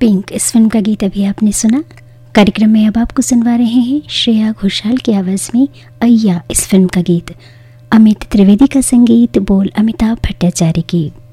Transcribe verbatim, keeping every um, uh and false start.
Pink इस film का गीत अभी आपने सुना। कार्यक्रम में अब आपको सुनवा रहे हैं श्रेया घोषाल की आवाज़ में अय्या इस फिल्म का गीत। अमित त्रिवेदी का संगीत, बोल अमिताभ भट्टाचार्य की।